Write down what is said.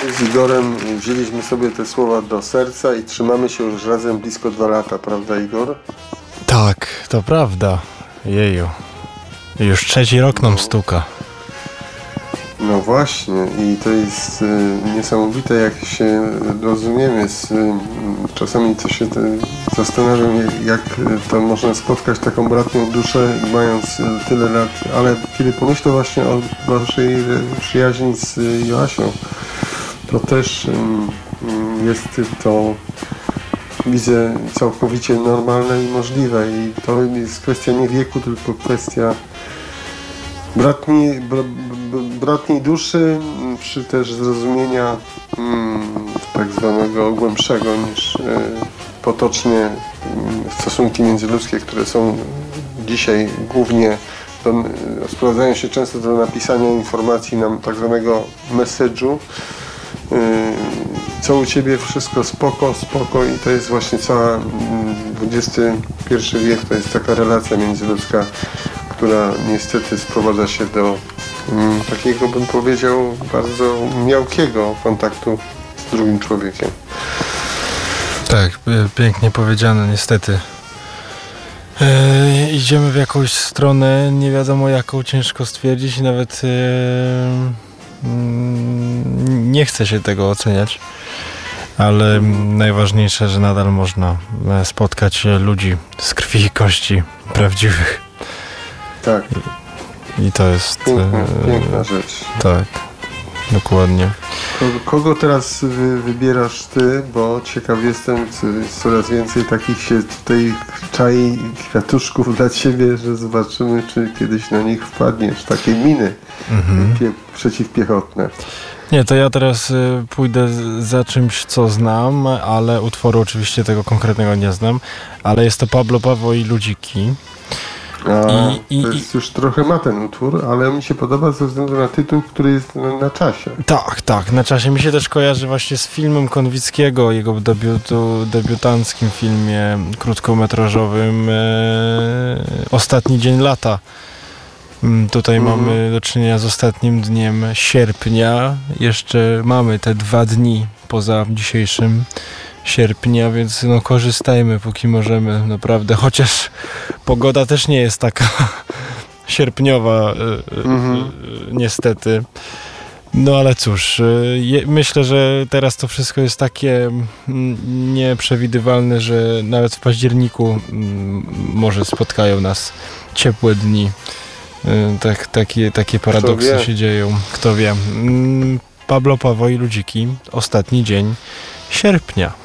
z Igorem wzięliśmy sobie te słowa do serca i trzymamy się już razem blisko 2 lata, prawda Igor? Tak, to prawda. Jeju. Już 3. rok nam stuka. No właśnie i to jest niesamowite, jak się rozumiemy. Czasami to się zastanawiam, jak to można spotkać taką bratnią duszę, mając tyle lat, ale kiedy pomyślę właśnie o waszej przyjaźni z Joasią, to też jest to, widzę, całkowicie normalne i możliwe i to jest kwestia nie wieku, tylko kwestia bratniej duszy, czy też zrozumienia tak zwanego głębszego niż potocznie stosunki międzyludzkie, które są dzisiaj głównie sprowadzają się często do napisania informacji na tak zwanego message'u. Co u Ciebie? Wszystko spoko i to jest właśnie cała XXI wiek, to jest taka relacja międzyludzka, która niestety sprowadza się do takiego, bym powiedział, bardzo miałkiego kontaktu z drugim człowiekiem. Tak, pięknie powiedziane, niestety. Idziemy w jakąś stronę, nie wiadomo jaką, ciężko stwierdzić i nawet nie chce się tego oceniać, ale najważniejsze, że nadal można spotkać ludzi z krwi i kości prawdziwych. Tak. I to jest... Piękna rzecz. Tak, dokładnie. Kogo teraz wybierasz ty, bo ciekaw jestem, coraz więcej takich się tutaj czai kwiatuszków dla ciebie, że zobaczymy, czy kiedyś na nich wpadniesz. Takie miny przeciwpiechotne. Nie, to ja teraz pójdę za czymś, co znam, ale utworu oczywiście tego konkretnego nie znam, ale jest to Pablo Paweł i Ludziki. To jest już trochę ma ten utwór, ale mi się podoba ze względu na tytuł, który jest na czasie. Tak, na czasie. Mi się też kojarzy właśnie z filmem Konwickiego, jego debiutanckim filmie krótkometrażowym Ostatni dzień lata. Tutaj mamy do czynienia z ostatnim dniem sierpnia. Jeszcze mamy te 2 dni poza dzisiejszym sierpnia, więc no korzystajmy póki możemy, naprawdę, chociaż pogoda też nie jest taka sierpniowa niestety. No ale cóż, myślę, że teraz to wszystko jest takie nieprzewidywalne, że nawet w październiku może spotkają nas ciepłe dni. Takie paradoksy się dzieją. Kto wie. Pablo Paweł i Ludziki, Ostatni dzień sierpnia.